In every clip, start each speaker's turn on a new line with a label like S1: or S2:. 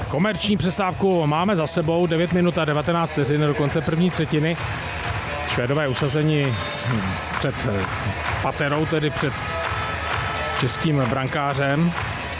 S1: Komerční přestávku máme za sebou, 9 minut a 19 vteřin do konce první třetiny. Švédové usazení před paterou, tedy před českým brankářem.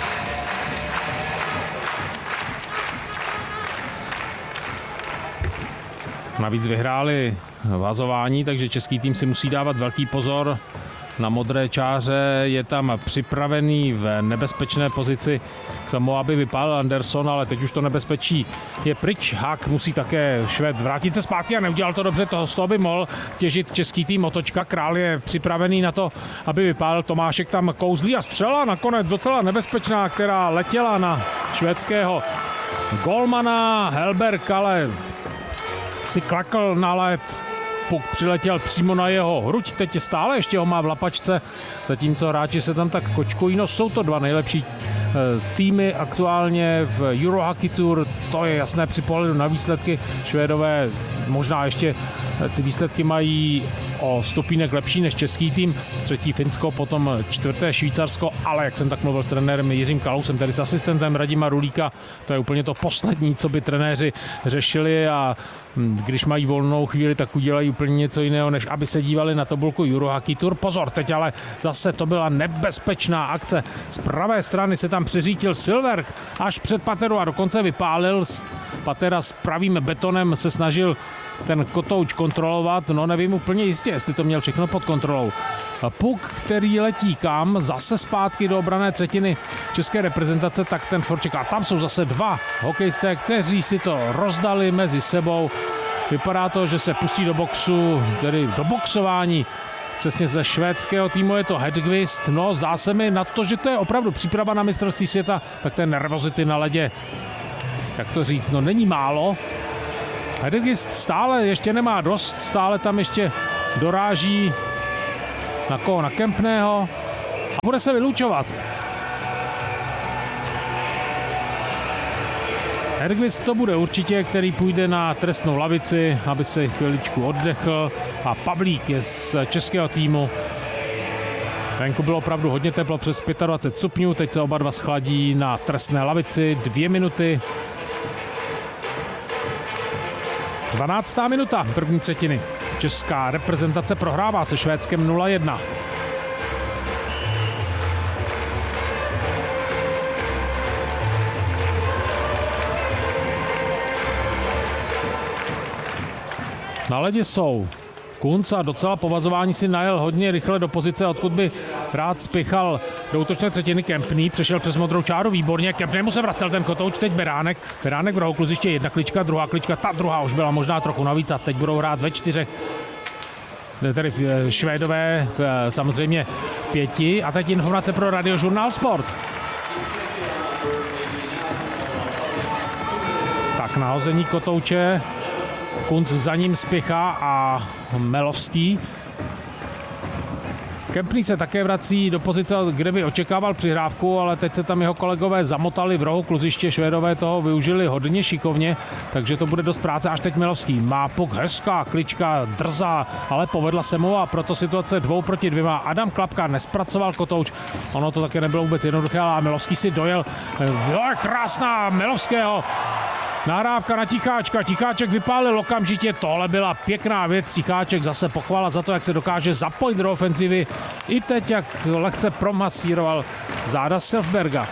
S1: Navíc vyhráli vazování, takže český tým si musí dávat velký pozor. Na modré čáře je tam připravený v nebezpečné pozici k tomu, aby vypálil Anderson, ale teď už to nebezpečí je pryč. Hák musí také Švéd vrátit se zpátky a neudělal to dobře, z toho by mohl těžit český tým. Otočka, Král je připravený na to, aby vypálil. Tomášek tam kouzlí a střela nakonec docela nebezpečná, která letěla na švédského golmana. Helberg ale si klakl na led. Puk přiletěl přímo na jeho hruď, teď stále ještě ho má v lapačce, zatímco hráči se tam tak kočkují. No, jsou to dva nejlepší týmy aktuálně v Eurohockey Tour, to je jasné při pohledu na výsledky. Švédové možná ještě ty výsledky mají o stupínek lepší než český tým, třetí Finsko, potom čtvrté Švýcarsko, ale jak jsem tak mluvil s trenérem Jiřím Kalousem, tedy s asistentem Radima Rulíka, to je úplně to poslední, co by trenéři řešili, a když mají volnou chvíli, tak udělají úplně něco jiného, než aby se dívali na tabulku Eurohockey Tour. Pozor, teď ale zase to byla nebezpečná akce. Z pravé strany se tam přiřítil Silverk až před pateru a dokonce vypálil. Patera s pravým betonem se snažil ten kotouč kontrolovat, no nevím úplně jistě, jestli to měl všechno pod kontrolou. Puk, který letí kam? Zase zpátky do obranné třetiny české reprezentace, tak ten forček. A tam jsou zase dva hokejisté, kteří si to rozdali mezi sebou. Vypadá to, že se pustí do boxu, tedy do boxování. Přesně ze švédského týmu je to Hedqvist. No, zdá se mi na to, že to je opravdu příprava na mistrovství světa, tak té nervozity na ledě, jak to říct, no není málo. Hedqvist stále ještě nemá dost, stále tam ještě doráží na koho? Na Kempného a bude se vylučovat. Hedqvist to bude určitě, který půjde na trestnou lavici, aby se chviličku oddechl, a Pavlík je z českého týmu. Venku bylo opravdu hodně teplo, přes 25 stupňů, teď se oba dva schladí na trestné lavici, 2 minuty. 12. minuta první třetiny. Česká reprezentace prohrává se Švédskem 0-1. Na ledě jsou Kunc a docela po vazování si najel hodně rychle do pozice, odkud by rád spěchal do útočné třetiny. Kempný přešel přes modrou čáru výborně, Kempnému se vracel ten kotouč, teď Beránek v rohu kluziště, jedna klička, druhá klička, ta druhá už byla možná trochu navíc a teď budou hrát ve 4. Tedy Švédové samozřejmě v 5 a teď informace pro Radiožurnál Sport. Tak nahození kotouče, Kunc za ním spěchá a Melovský. Kempný se také vrací do pozice, kde by očekával přihrávku, ale teď se tam jeho kolegové zamotali v rohu kluziště. Švédové toho využili hodně šikovně, takže to bude dost práce. Až teď Melovský má puk, hezká klička, drzá, ale povedla se mu a proto situace 2 proti 2. Adam Klapka nespracoval kotouč, ono to také nebylo vůbec jednoduché, ale Melovský si dojel. Krásná Melovského. Nahrávka na Ticháčka, Ticháček vypálil okamžitě, tohle byla pěkná věc, Ticháček zase pochvala za to, jak se dokáže zapojit do ofenzivy, i teď jak lehce promasíroval záda Selfberga.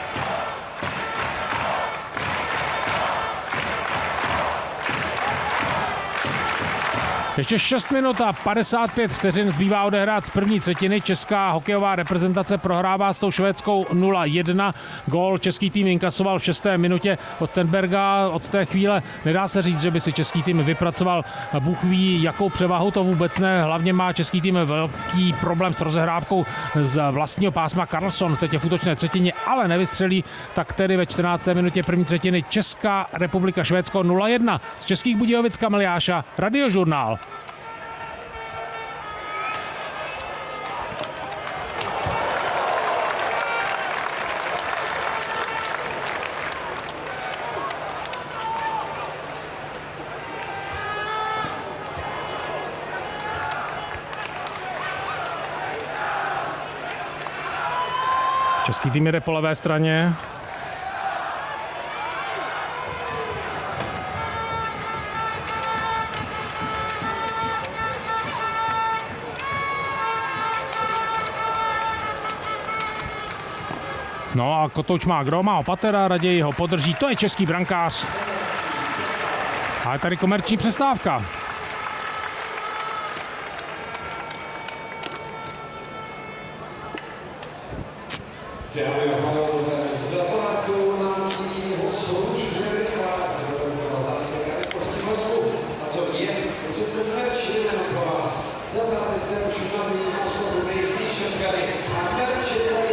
S1: Ještě 6 minut a 55 vteřin zbývá odehrát z první třetiny. Česká hokejová reprezentace prohrává s tou švédskou 0-1. Gól český tým inkasoval v 6. minutě od Tenberga. Od té chvíle nedá se říct, že by si český tým vypracoval Bůh ví jakou převahu, to vůbec ne. Hlavně má český tým velký problém s rozehrávkou z vlastního pásma. Karlsson teď je v útočné třetině, ale nevystřelí. Tak tedy ve 14. minutě první třetiny Česká republika Švédsko 0-1. Z Českých Budějovic Kamil Jáša, Radiožurnál. Český tým jde po levé straně. No a Kotouč má Groma, Patera, raději ho podrží, to je český brankář. A je tady komerční přestávka.
S2: Dámy a pánové, z datáku nám díky služby Richard dorazila zase Jarek Postihlasku. A co je, přece merčí jenom pro vás. Datáte jste už nový náskok nejbližší Garich Samerčí.